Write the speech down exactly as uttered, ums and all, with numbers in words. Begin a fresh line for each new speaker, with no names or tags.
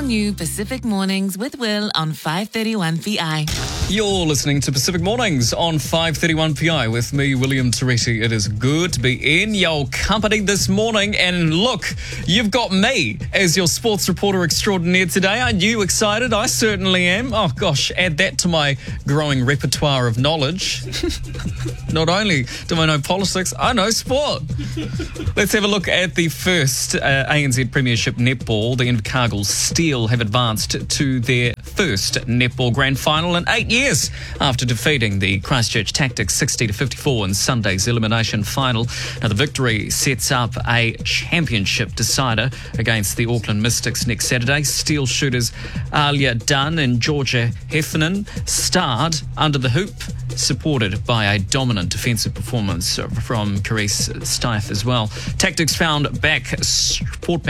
new Pacific Mornings with Will on five thirty-one P I.
You're listening to Pacific Mornings on five thirty-one P I with me, William Toretti. It is good to be in your company this morning. And look, you've got me as your sports reporter extraordinaire today. Aren't you excited? I certainly am. Oh, gosh, add that to my growing repertoire of knowledge. Not only do I know politics, I know sport. Let's have a look at the first uh, A N Z Premiership netball. The Invercargill Steel have advanced to their first netball grand final in eight years after defeating the Christchurch Tactics sixty to fifty-four in Sunday's elimination final. Now, the victory sets up a championship decider against the Auckland Mystics next Saturday. Steel shooters Alia Dunn and Georgia Heffernan starred under the hoop, supported by a dominant defensive performance from Carice Steiff as well. Tactics found back support back